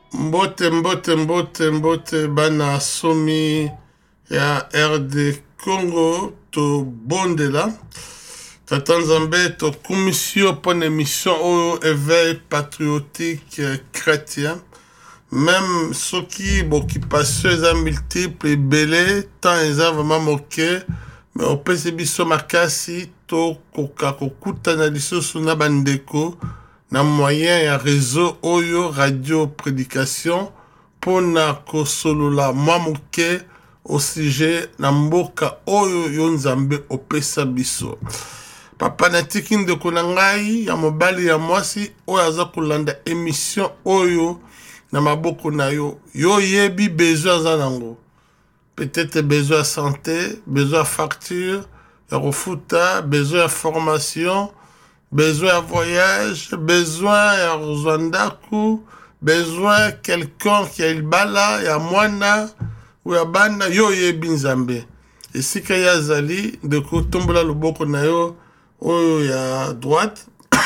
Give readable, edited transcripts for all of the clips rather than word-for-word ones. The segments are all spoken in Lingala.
Mbote bana somi ya RD Congo to bondela tata nzambe to commission pour une émission au éveil patriotique chrétien même ceux qui occupation eza multiple belé tant eza vraiment moqué mais au pese biso makasi to koka kokutana lisusu na bandeko na moyen ya réseau oyo radio prédication pona kosolola mwa moke au sujet na mboka oyo yo nzambe opesa biso papa natiki ndeko na ngai ya mobali ya mwasi oyo aza kolanda émission oyo na maboko na yo yo yebi besoin aza nango peut-être besoin de santé besoin de facture ya kofuta besoin de formation besoin de voyage, besoin de Rwandako, besoin de quelqu'un qui a le bala, ya mwana, ou ya bana, yo ye binzambe. Et si qu'il y a zali, de ko tombola loboko na yo, oyo ya droite,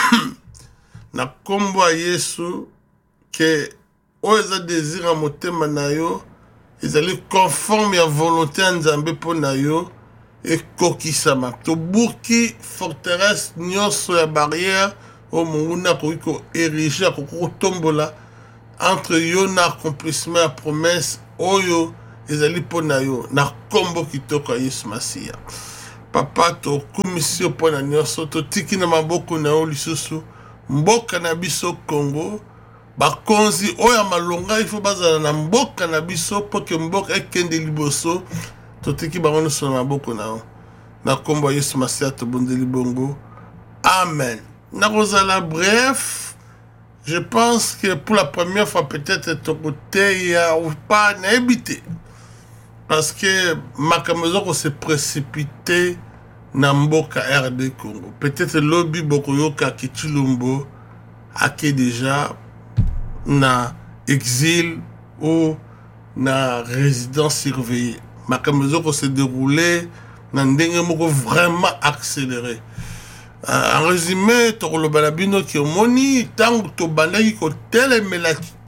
na kombo a Yesu, que oyo za désir a motema na yo, ezali conforme ya volonté ya nzambe po na yo, et kokisama to buki forteresse nyonso ya barrière o munguna ko ériger ko tombola entre yo na accomplissement ya promesse oyo ezali pona yo na kombo kitoko Yesu Masia papa to commission pona nyonso to tiki na maboko na yo lisusu mboka na biso Congo bakonzi oyo malonga il faut bazala na mboka na biso po ke mboka ekende liboso totiki bango so na boko na na kombo Yesu Masia to bondeli bongo amen na kozala bref je pense que pour la première fois peut-être to côté ya ou pas na habité parce que makambo ko se précipiter na mboka RD Congo peut-être lobby boko yoka Kitulumbo ake déjà na exil ou na résidence surveillée makambo ko se dérouler na ndenge moko vraiment accéléré en résumé to lo balabino ki omoni tango to bandaki ko telemela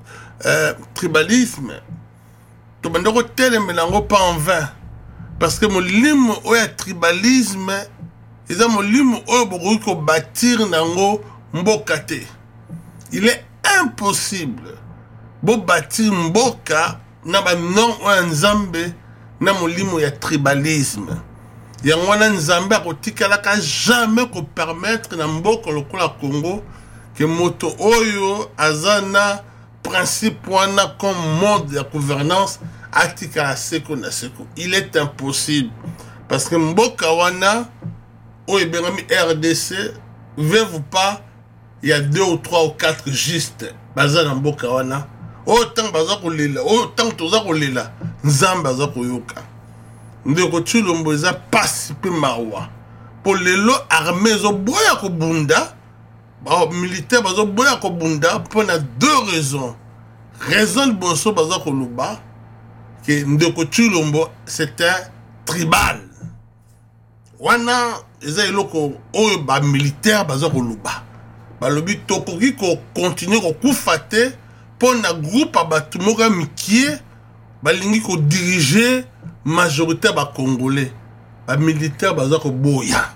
tribalisme to bandako telemela ngo pas en vain parce que molimo oya tribalisme eza molimo oyo bokoki ko bâtir nango mboka te il est impossible bo bâtir mboka na ba non oya nzambe na molimo ya tribalisme yango wana nzambe akotikalaka jamais ko permettre na mboka lokola Congo que moto oyo aza na principe wana comme mode de gouvernance atikala seko na seko il est impossible parce que mboka wana oyo bengami RDC veut pas il y a 2 ou 3 ou 4 juste baza na mboka wana autant baza kolela autant toza kolela nzambe aza koyoka ndeko Chilombo eza pasi pe mawa pour lelo armée zo boya ko bunda ba militaire bazo boya ko bunda pour na 2 raisons raison boso baza ko luba que ndeko Chilombo c'était tribal wana eza eloko oyo ba militaire baza ko luba ba lobi tokoki ko continuer ko kufate pour na groupe abatu moka mikie balingi ko diriger majorité ba congolais ba militaire baza ko boya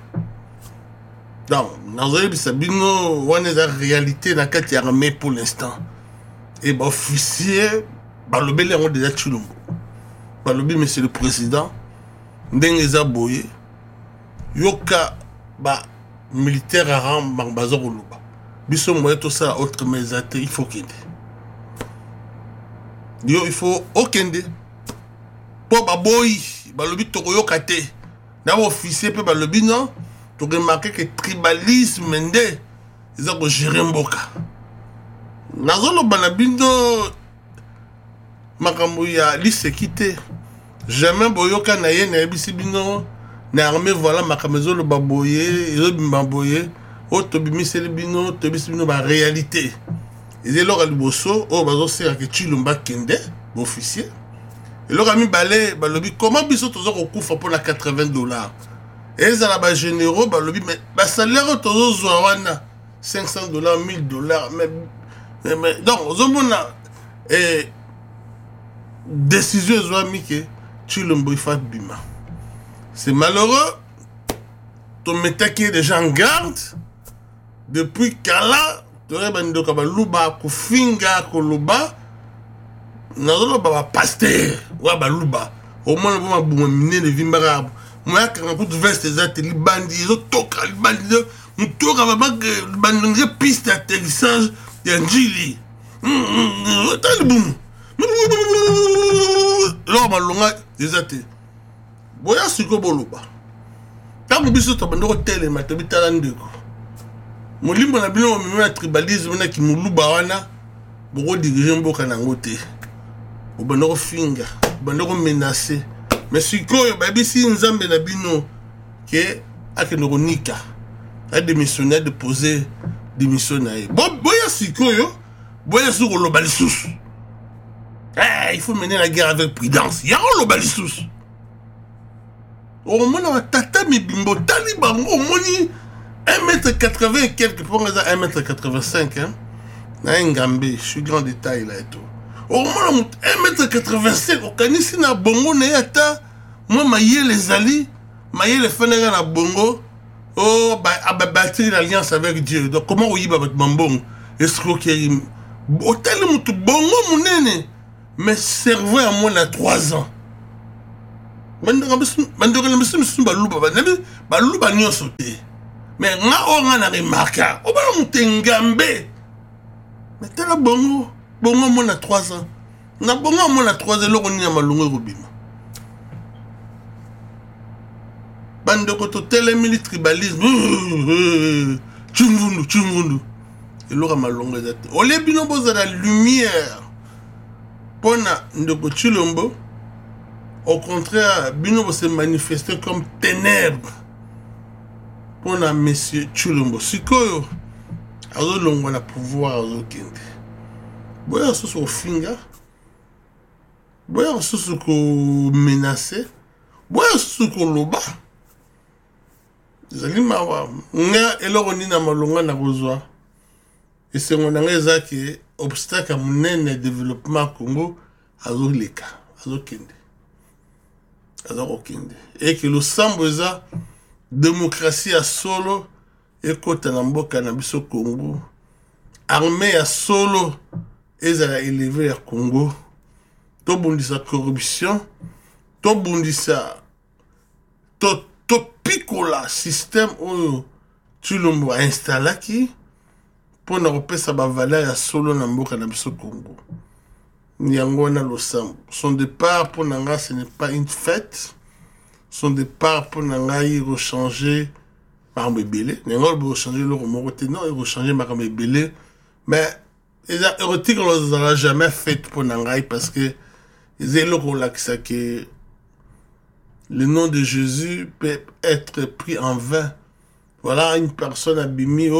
donc nazali bisabino wana za réalité na kati ya armée pour l'instant et ba officier ba lobeli ngo déjà Chilombo ba lobi monsieur le président ndenge za boye yoka ba militaire aram baza ko luba biso moye to ça autre mais il faut qu'il yo il faut okende po baboyi balobi tokoyoka te na officier pe balobi non to remarquer que tribalisme nde eza ko gérer mboka nazolo bana bindo makambo ya lisekite jamais boyoka na ye na bisi bino na armée voilà makambo zolo baboye zo bimbaboye o to bimiseli bino to bisibino ba réalité ezelo ka liboso o bazo sera ke Chilombo kende officier et le rami balé balobi comment biso tozo ko kufa pour la $80 et ça là ba généraux balobi mais ba salaire tozo zwa wana $500 $1000 mais donc ozomona et décision ezwami ke Tshilombo ifa bima. C'est malheureux. Ton métier déjà en garde. Depuis Kala, tu aurais bandi kabaluba kufinga koluba. Nazolo baba pasteur wa baluba. Au moins le bon bon miner de vimbara. Moi quand on veste des ateliers bandi, zo toka bandi, on toka baba bandi piste d'atterrissage d'Anjili. T'as le boum. Là malonga des ateliers. Boya siko boluba. Tango biso to bandoko telema to bitala ndeko. Molimbo na bino meme tribalisme na ki muluba wana boko diriger mboka nango te. Bandoko finga, bandoko menacer. Mais sikoyo babisi nzambe na bino ke akenoko nika. A démissionner de poser démission na ye. Boya sikoyo, boya siko loba lisusu. Il faut mener la guerre avec prudence. Ya loba lisusu. Au moins, on tata mi bimbo taliban au moni 1m80 et quelques pour 1m85 hein. Na Ngambe, je suis grand détail là et tout. Au moins 1m85 au kanisi na bongo na yata moi maye les ali, maye les fenera na bongo. Oh bah bâtir l'alliance avec Dieu. Donc comment oyiba bat mambong escroquerie. Hôtel mutu bongo munene. Mais cerveau à moi na 3 ans. Baluba nyonso te. Mais nga onga na remarka. Oba mutengambe. Mais tala bongo mo na 3 ans. Na bongo mo na 3 ans loko ni na malungu robima. Bande ko to tele tribalisme. Chumvundu. Et loko malungu ezate. Ole bino boza la lumière. Pona ndoko Tshilombo. Au contraire, Bino va se manifester comme ténèbres pour la monsieur Tshilombo. Sikoyo, azo longo na pouvoir azo kende. Boya soso finga, boya soso ko menacer, boya soso ko loba. Zali mawa, nga eloko ni na malonga na kozwa. Et c'est mon angeza qui obstacle à mon développement Congo azo leka, azo kende. Et que le samboza démocratie à solo et kota na mboka na biso Congo armée à solo et à élever à Congo to bundisa corruption to bundisa to picola système où Tshilombo a installé qui pour na repesa ba valeur à solo na mboka na biso Congo. Nyangona Losambo. Son départ pour Nanga, ce n'est pas une fête. Son départ pour Nanga, il va changer par Mébélé. Nanga, il va changer le remorté. Non, il va changer par Mébélé. Mais, les érotiques, on ne l'a jamais fait pour Nanga parce que les éloques, que le nom de Jésus peut être pris en vain. Voilà une personne abîmée,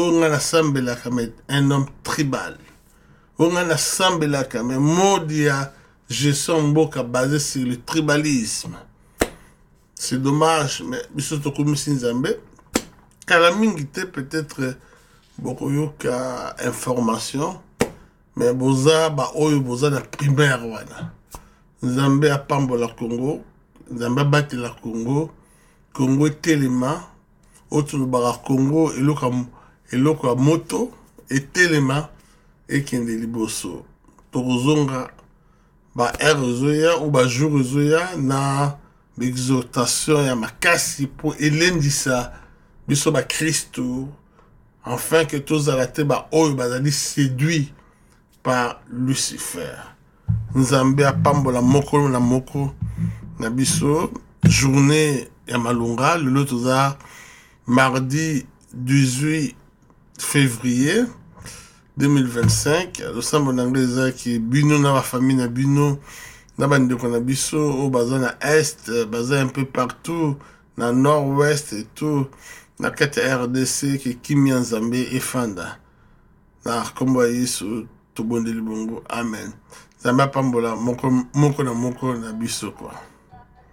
un homme tribal. On a assemblé là quand même, Modia, gestion mboka basé sur le tribalisme. C'est dommage, mais bisoto comme Nzambe, Kalamingi peut-être beaucoup yoka information, mais boza ba oyo boza na primaire wana. Nzambe a pambola Congo, Nzambe bati la Congo, Congo telema, autour bara Congo eloko moto et telema. Et qui est liboso. Torozonga ba erozoya ou ba jurozoya na l'exhortation ya makasi pour elendisa biso ba Christo afin que tous alate ba oyo bazali séduit par Lucifer. Nzambe apambola moko na moko na biso journée ya malunga le toza mardi 18 février 2025, le sambo d'anglais qui bino na la famille na bino na bande ko na biso au bazin à est, bazin un peu partout na nord-ouest et tout na kati RDC qui Kimi Nzambe et Fanda na kombo yesu to bondeli bongo amen. Zamba pambola moko na biso quoi.